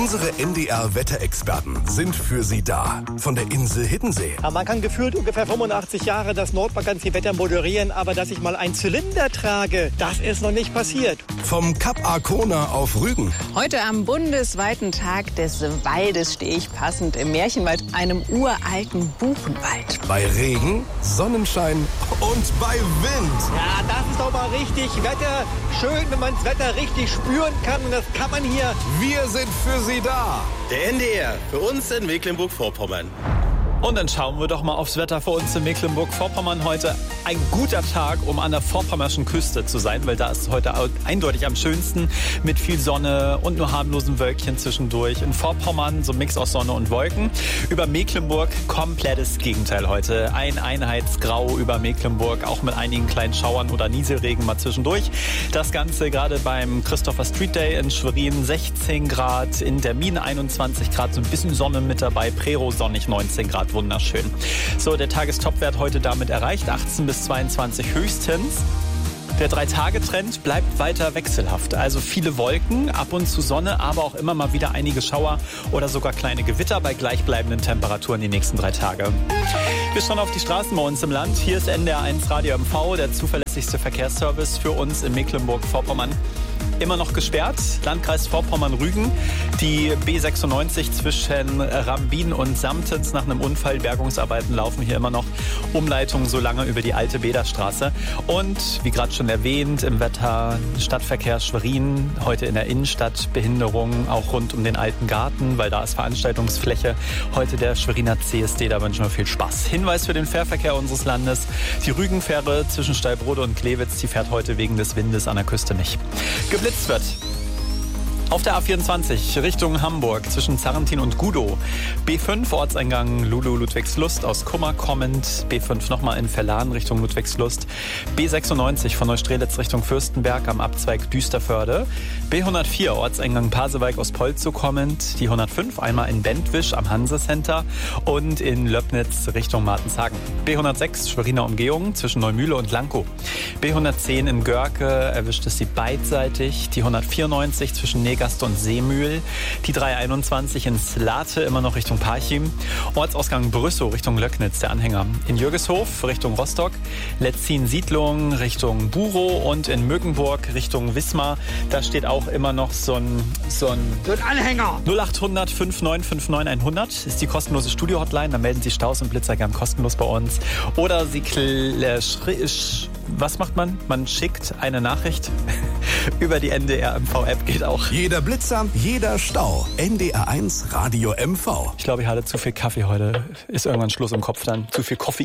Unsere NDR-Wetterexperten sind für Sie da. Von der Insel Hiddensee. Ja, man kann gefühlt ungefähr 85 Jahre das Nordvakanzwetter moderieren, aber dass ich mal einen Zylinder trage, das ist noch nicht passiert. Vom Kap Arkona auf Rügen. Heute am bundesweiten Tag des Waldes stehe ich passend im Märchenwald, einem uralten Buchenwald. Bei Regen, Sonnenschein und bei Wind. Ja, das ist doch mal richtig Wetter. Schön, wenn man das Wetter richtig spüren kann. Und das kann man hier. Wir sind für Sie da. Der NDR, für uns in Mecklenburg-Vorpommern. Und dann schauen wir doch mal aufs Wetter für uns in Mecklenburg-Vorpommern heute. Ein guter Tag, um an der vorpommerschen Küste zu sein, weil da ist es heute eindeutig am schönsten mit viel Sonne und nur harmlosen Wölkchen zwischendurch. In Vorpommern so ein Mix aus Sonne und Wolken. Über Mecklenburg komplettes Gegenteil heute. Ein Einheitsgrau über Mecklenburg, auch mit einigen kleinen Schauern oder Nieselregen mal zwischendurch. Das Ganze gerade beim Christopher Street Day in Schwerin 16 Grad, in Termin 21 Grad, so ein bisschen Sonne mit dabei, Prero sonnig 19 Grad. Wunderschön. So, der Tagestopwert heute damit erreicht, 18 bis 22 höchstens. Der 3-Tage-Trend bleibt weiter wechselhaft. Also viele Wolken, ab und zu Sonne, aber auch immer mal wieder einige Schauer oder sogar kleine Gewitter bei gleichbleibenden Temperaturen die nächsten 3 Tage. Wir schauen auf die Straßen bei uns im Land. Hier ist NDR1 Radio MV, der zuverlässigste Verkehrsservice für uns in Mecklenburg-Vorpommern. Immer noch gesperrt, Landkreis Vorpommern-Rügen, die B96 zwischen Rambin und Samtens nach einem Unfall. Bergungsarbeiten laufen hier immer noch, Umleitungen so lange über die alte Bederstraße. Und wie gerade schon erwähnt, im Wetter Stadtverkehr Schwerin, heute in der Innenstadt Behinderung, auch rund um den alten Garten, weil da ist Veranstaltungsfläche. Heute der Schweriner CSD, da wünschen wir viel Spaß. Hinweis für den Fährverkehr unseres Landes, die Rügenfähre zwischen Steilbrode und Klewitz, die fährt heute wegen des Windes an der Küste nicht. Geblitzt wird. Auf der A24 Richtung Hamburg zwischen Zarrentin und Gudow. B5 Ortseingang Lulu-Ludwigslust aus Kummer kommend. B5 nochmal in Verlan Richtung Ludwigslust. B96 von Neustrelitz Richtung Fürstenberg am Abzweig Düsterförde. B104 Ortseingang Pasewalk aus Polzow kommend. Die 105 einmal in Bentwisch am Hanse-Center und in Löbnitz Richtung Martenshagen. B106 Schweriner Umgehung zwischen Neumühle und Lankow. B110 in Görke erwischt es sie beidseitig. Die 194 zwischen Negast und Seemühl. Die 321 in Slate immer noch Richtung Parchim. Ortsausgang Brüssow Richtung Löcknitz, der Anhänger. In Jürgeshof Richtung Rostock. Letzin-Siedlung Richtung Burow und in Mögenburg Richtung Wismar. Da steht auch immer noch so ein Anhänger. 0800 5959 100 ist die kostenlose Studio-Hotline. Da melden Sie Staus und Blitzer gern kostenlos bei uns. Oder Sie was macht man? Man schickt eine Nachricht über die NDR MV-App, geht auch. Jeder Blitzer, jeder Stau. NDR1 Radio MV. Ich glaube, ich hatte zu viel Kaffee heute. Ist irgendwann Schluss im Kopf dann. Zu viel Koffein.